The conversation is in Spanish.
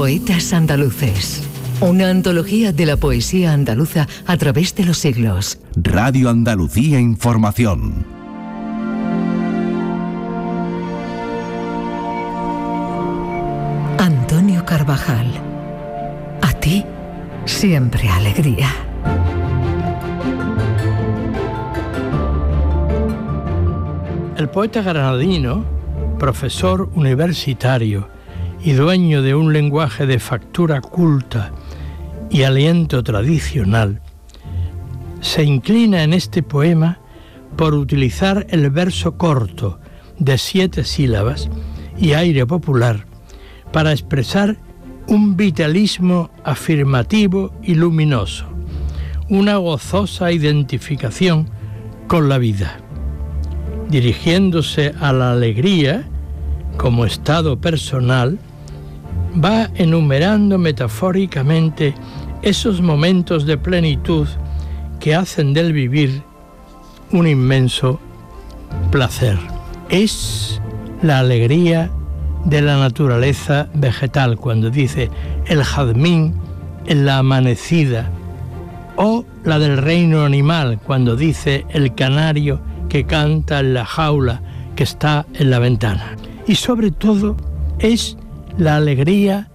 Poetas andaluces. Una antología de la poesía andaluza a través de los siglos. Radio Andalucía Información. Antonio Carvajal. A ti, siempre alegría. El poeta granadino, profesor universitario y dueño de un lenguaje de factura culta y aliento tradicional, se inclina en este poema por utilizar el verso corto de 7 sílabas y aire popular para expresar un vitalismo afirmativo y luminoso, una gozosa identificación con la vida. Dirigiéndose a la alegría como estado personal, va enumerando metafóricamente esos momentos de plenitud que hacen del vivir un inmenso placer. Es la alegría de la naturaleza vegetal, cuando dice el jazmín en la amanecida, o la del reino animal, cuando dice el canario que canta en la jaula que está en la ventana. Y sobre todo es la alegría